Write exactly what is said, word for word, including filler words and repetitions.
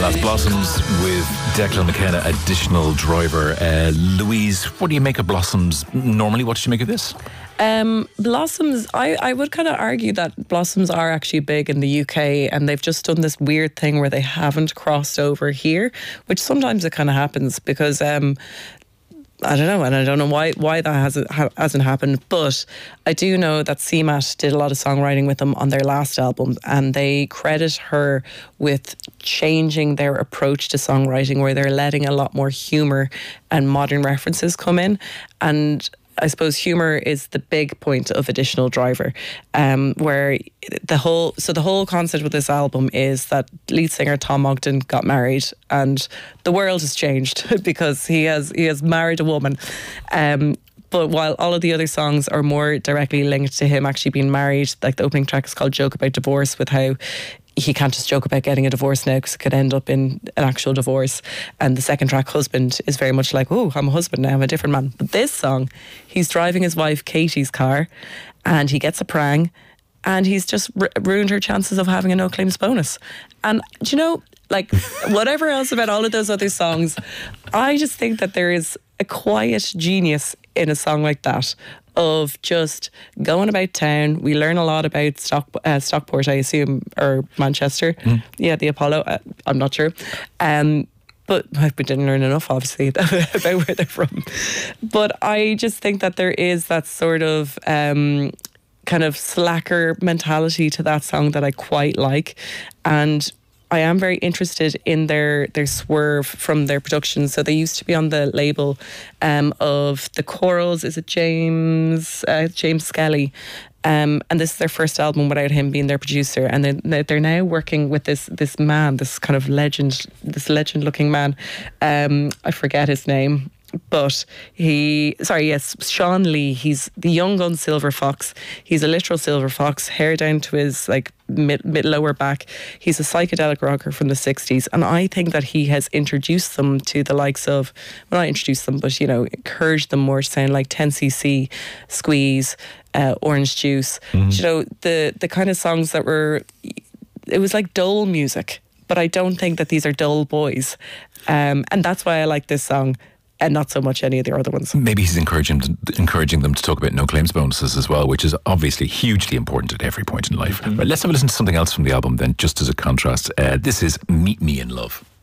That's Blossoms with Declan McKenna, additional driver. Uh, Louise, what do you make of Blossoms normally? What did you make of this? Um, Blossoms, I, I would kind of argue that Blossoms are actually big in the U K, and they've just done this weird thing where they haven't crossed over here, which sometimes it kind of happens because um, I don't know, and I don't know why why that hasn't ha- hasn't happened. But I do know that C M A T did a lot of songwriting with them on their last album, and they credit her with changing their approach to songwriting, where they're letting a lot more humour and modern references come in. And I suppose humour is the big point of Additional Driver, um, where the whole so the whole concept with this album is that lead singer Tom Ogden got married, and the world has changed because he has he has married a woman. Um, but while all of the other songs are more directly linked to him actually being married, like the opening track is called "Joke About Divorce," with how he can't just joke about getting a divorce now because it could end up in an actual divorce. And the second track, Husband, is very much like, oh, I'm a husband now, I'm a different man. But this song, he's driving his wife Katie's car and he gets a prang and he's just r- ruined her chances of having a no claims bonus. And do you know, like, whatever else about all of those other songs, I just think that there is a quiet genius in a song like that, of just going about town. We learn a lot about Stock, uh, Stockport, I assume, or Manchester. Mm. Yeah, the Apollo. Uh, I'm not sure. Um, but we didn't learn enough, obviously, about where they're from. But I just think that there is that sort of um, kind of slacker mentality to that song that I quite like. And I am very interested in their their swerve from their production. So they used to be on the label um, of the Corals. Is it James uh, James Skelly? Um, and this is their first album without him being their producer. And they're, they're now working with this this man, this kind of legend, this legend looking man. Um, I forget his name. But he, sorry, yes, Sean Lee, he's the young gun silver fox. He's a literal silver fox, hair down to his like mid, mid lower back. He's a psychedelic rocker from the sixties. And I think that he has introduced them to the likes of, well, not introduced them, but, you know, encouraged them more to sound like ten C C, Squeeze, uh, Orange Juice. Mm-hmm. You know, the, the kind of songs that were, it was like dole music. But I don't think that these are dull boys. Um, and that's why I like this song, and not so much any of the other ones. Maybe he's encouraging encouraging them to talk about no claims bonuses as well, which is obviously hugely important at every point in life. Mm-hmm. Right, let's have a listen to something else from the album then, just as a contrast. Uh, this is Meet Me in Love.